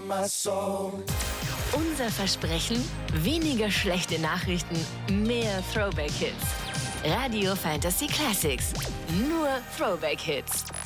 my soul. Unser Versprechen: weniger schlechte Nachrichten, mehr Throwback-Hits. Radio Fantasy Classics. Nur Throwback-Hits.